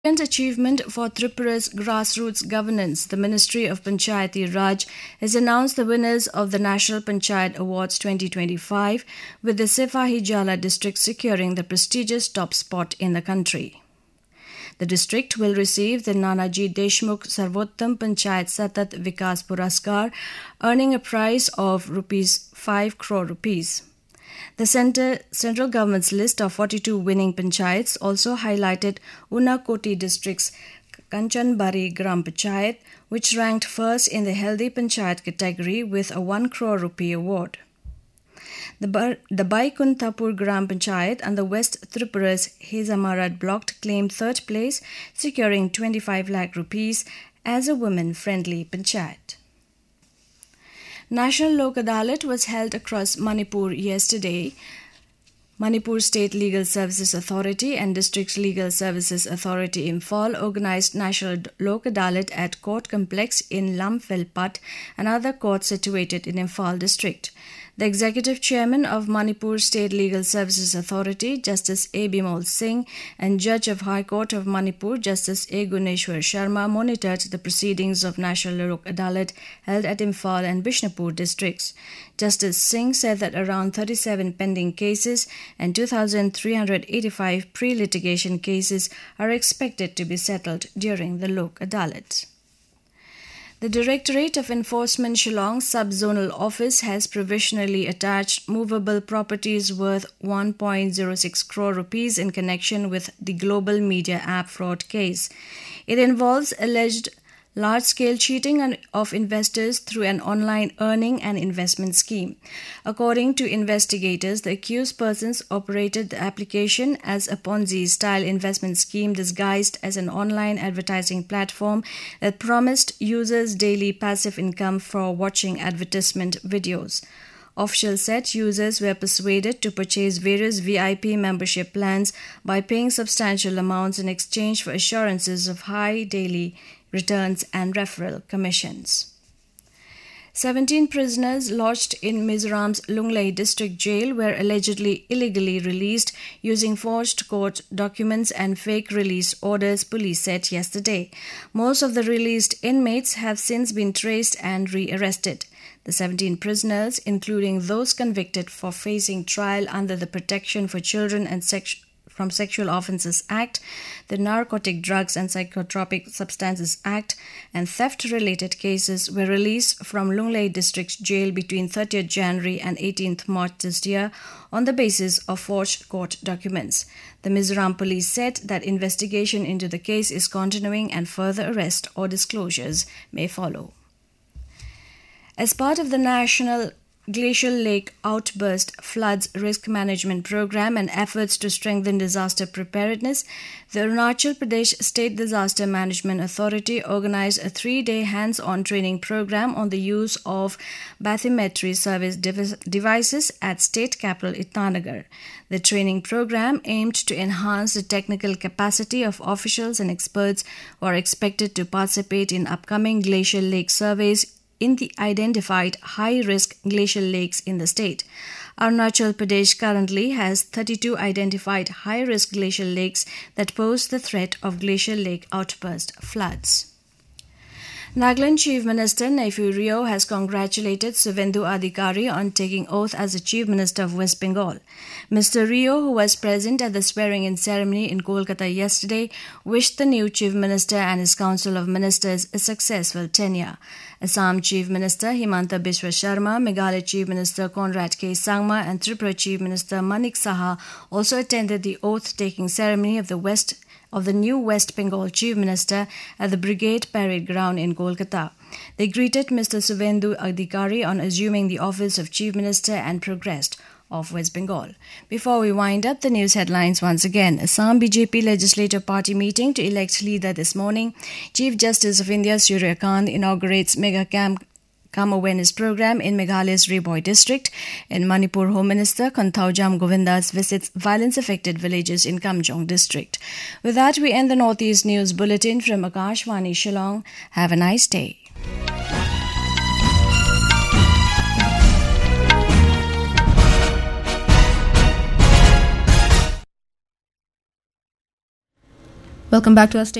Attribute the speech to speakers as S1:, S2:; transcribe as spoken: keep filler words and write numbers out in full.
S1: Achievement for Tripura's grassroots governance, the Ministry of Panchayati Raj has announced the winners of the National Panchayat Awards twenty twenty-five, with the Sipahi Jala district securing the prestigious top spot in the country. The district will receive the Nanaji Deshmukh Sarvottam Panchayat Satat Vikas Puraskar, earning a prize of rupees five crore rupees. The center, central government's list of forty-two winning panchayats also highlighted Unakoti district's Kanchanbari Gram Panchayat, which ranked first in the Healthy Panchayat category with a one crore rupee award. The, Bar- the Baikunthapur Gram Panchayat and the West Tripura's Hezamarad block claimed third place, securing twenty-five lakh rupees as a women-friendly panchayat. National Lok Adalat was held across Manipur yesterday. Manipur State Legal Services Authority and District Legal Services Authority Imphal organized National Lok Adalat at Court Complex in Lamphel-Pat, another court situated in Imphal district. The Executive Chairman of Manipur State Legal Services Authority, Justice A. Bimol Singh, and Judge of High Court of Manipur, Justice A. Guneshwar Sharma, monitored the proceedings of National Lok Adalat held at Imphal and Bishnupur districts. Justice Singh said that around thirty-seven pending cases and two thousand three hundred eighty-five pre-litigation cases are expected to be settled during the Lok Adalat. The Directorate of Enforcement Shillong Sub-Zonal Office has provisionally attached movable properties worth one point zero six crore rupees in connection with the global media app fraud case. It involves alleged large-scale cheating of investors through an online earning and investment scheme. According to investigators, the accused persons operated the application as a Ponzi-style investment scheme disguised as an online advertising platform that promised users daily passive income for watching advertisement videos. Officials said users were persuaded to purchase various V I P membership plans by paying substantial amounts in exchange for assurances of high daily returns and referral commissions. seventeen prisoners lodged in Mizoram's Lunglei district jail were allegedly illegally released using forged court documents and fake release orders, police said yesterday. Most of the released inmates have since been traced and re-arrested. The seventeen prisoners, including those convicted for facing trial under the Protection for Children and Sex- from Sexual Offences Act, the Narcotic Drugs and Psychotropic Substances Act, and theft-related cases, were released from Lunglei District Jail between thirtieth January and eighteenth March this year on the basis of forged court documents. The Mizoram police said that investigation into the case is continuing and further arrest or disclosures may follow. As part of the National Glacial Lake Outburst Floods Risk Management Program and efforts to strengthen disaster preparedness, the Arunachal Pradesh State Disaster Management Authority organized a three-day hands-on training program on the use of bathymetry service dev- devices at state capital Itanagar. The training program aimed to enhance the technical capacity of officials and experts who are expected to participate in upcoming glacial lake surveys in the identified high-risk glacial lakes in the state. Arunachal Pradesh currently has thirty-two identified high-risk glacial lakes that pose the threat of glacial lake outburst floods. Nagaland Chief Minister Neiphiu Rio has congratulated Suvendu Adhikari on taking oath as the Chief Minister of West Bengal. Mister Rio, who was present at the swearing-in ceremony in Kolkata yesterday, wished the new Chief Minister and his Council of Ministers a successful tenure. Assam Chief Minister Himanta Biswa Sharma, Meghalaya Chief Minister Conrad K. Sangma, and Tripura Chief Minister Manik Saha also attended the oath-taking ceremony of the West of the new West Bengal Chief Minister at the Brigade Parade Ground in Kolkata. They greeted Mister Suvendu Adhikari on assuming the office of Chief Minister and progressed of West Bengal. Before we wind up, the news headlines once again. Assam B J P Legislative Party meeting to elect leader this morning. Chief Justice of India Surya Kant inaugurates mega camp Come Awareness Program in Meghalaya's Riboy district. In Manipur, Home Minister Kanthaujam Govindas visits violence-affected villages in Kamjong district. With that, we end the Northeast News Bulletin from Akashvani Shillong. Have a nice day.
S2: Welcome back to our station.